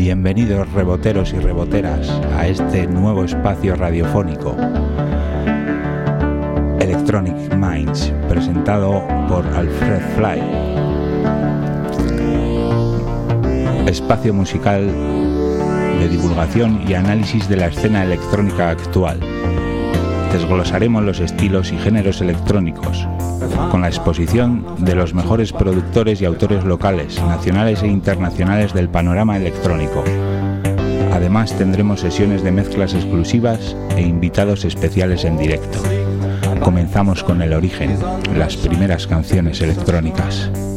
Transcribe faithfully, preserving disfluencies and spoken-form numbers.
Bienvenidos reboteros y reboteras a este nuevo espacio radiofónico Electronic Minds, presentado por Alfred Fly. Espacio musical de divulgación y análisis de la escena electrónica actual. Desglosaremos los estilos y géneros electrónicos, con la exposición de los mejores productores y autores locales, nacionales e internacionales del panorama electrónico. Además tendremos sesiones de mezclas exclusivas e invitados especiales en directo. Comenzamos con el origen, las primeras canciones electrónicas.